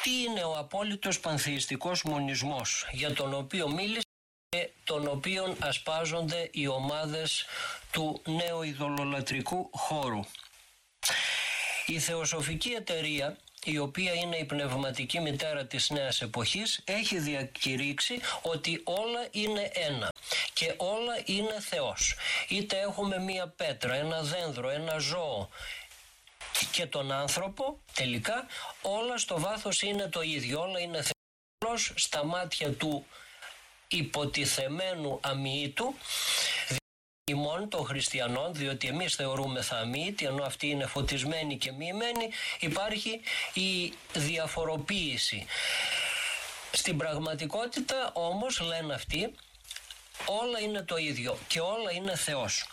Τι είναι ο απόλυτος πανθεϊστικός μονισμός, για τον οποίο μίλησε και τον οποίον ασπάζονται οι ομάδες του νεοειδωλολατρικού χώρου? Η Θεοσοφική Εταιρεία, η οποία είναι η πνευματική μητέρα της νέας εποχής, έχει διακηρύξει ότι όλα είναι ένα και όλα είναι Θεός. Είτε έχουμε μία πέτρα, ένα δένδρο, ένα ζώο και τον άνθρωπο, τελικά όλα στο βάθος είναι το ίδιο, όλα είναι Θεός στα μάτια του υποτιθεμένου αμοιήτου, ημών των χριστιανών, διότι εμείς θεωρούμεθα αμοιήτοι, ενώ αυτοί είναι φωτισμένοι και μοιημένοι. Υπάρχει η διαφοροποίηση. Στην πραγματικότητα όμως, λένε αυτοί, όλα είναι το ίδιο και όλα είναι Θεός.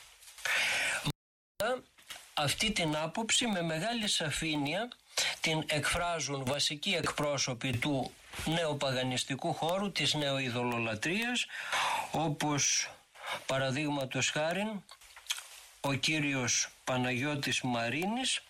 Αυτή την άποψη με μεγάλη σαφήνεια την εκφράζουν βασικοί εκπρόσωποι του νεοπαγανιστικού χώρου, της νεοειδωλολατρίας, όπως παραδείγματος χάριν ο κύριος Παναγιώτης Μαρίνης,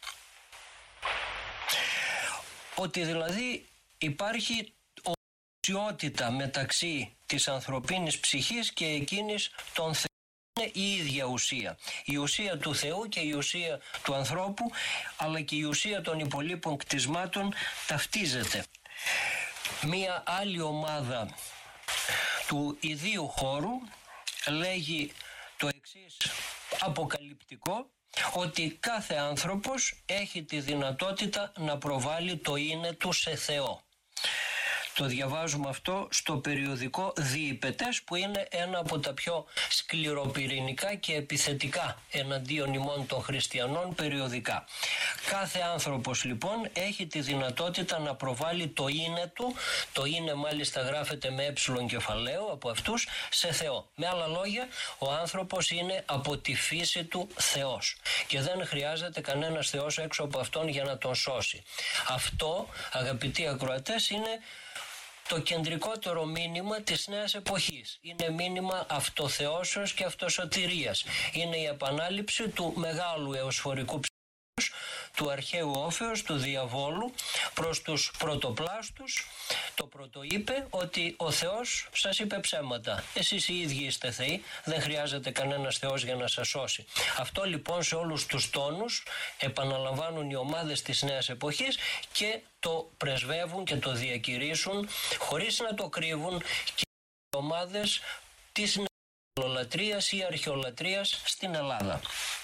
ότι δηλαδή υπάρχει οσιότητα μεταξύ της ανθρωπίνης ψυχής και εκείνης των Θεών. Είναι η ίδια ουσία. Η ουσία του Θεού και η ουσία του ανθρώπου, αλλά και η ουσία των υπολείπων κτισμάτων ταυτίζεται. Μία άλλη ομάδα του ιδίου χώρου λέγει το εξής αποκαλυπτικό, ότι κάθε άνθρωπος έχει τη δυνατότητα να προβάλλει το είναι του σε Θεό. Το διαβάζουμε αυτό στο περιοδικό Διηπετές, που είναι ένα από τα πιο σκληροπυρηνικά και επιθετικά εναντίον ημών των χριστιανών περιοδικά. Κάθε άνθρωπος λοιπόν έχει τη δυνατότητα να προβάλλει το είναι του, το είναι μάλιστα γράφεται με κεφαλαίο από αυτούς, σε Θεό. Με άλλα λόγια, ο άνθρωπος είναι από τη φύση του Θεός και δεν χρειάζεται κανένας Θεός έξω από αυτόν για να τον σώσει. Αυτό, αγαπητοί ακροατές, είναι το κεντρικότερο μήνυμα της νέας εποχής. Είναι μήνυμα αυτοθεώσεως και αυτοσωτηρίας. Είναι η επανάληψη του μεγάλου εωσφορικού του αρχαίου Όφεως, του διαβόλου, προς τους πρωτοπλάστους. Το πρώτο είπε ότι ο Θεός σας είπε ψέματα. Εσείς οι ίδιοι είστε θεοί, δεν χρειάζεται κανένας Θεός για να σας σώσει. Αυτό λοιπόν σε όλους τους τόνους επαναλαμβάνουν οι ομάδες της νέας εποχής και το πρεσβεύουν και το διακηρύσουν χωρίς να το κρύβουν και οι ομάδες της νεολατρίας ή αρχαιολατρίας στην Ελλάδα.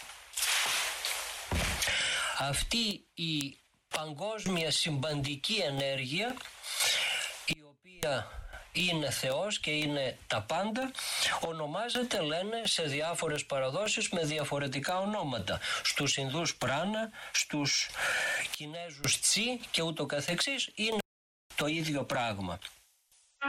Αυτή η παγκόσμια συμπαντική ενέργεια, η οποία είναι Θεός και είναι τα πάντα, ονομάζεται, λένε, σε διάφορες παραδόσεις με διαφορετικά ονόματα. Στους Ινδούς πράνα, στους Κινέζους τσι και ούτω καθεξής, είναι το ίδιο πράγμα.